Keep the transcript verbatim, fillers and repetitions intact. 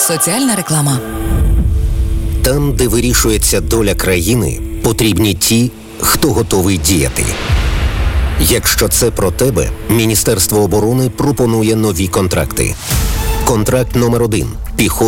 Соціальна реклама. Там, де вирішується доля країни, потрібні ті, хто готовий діяти. Якщо це про тебе, Міністерство оборони пропонує нові контракти. Контракт номер один – піхота.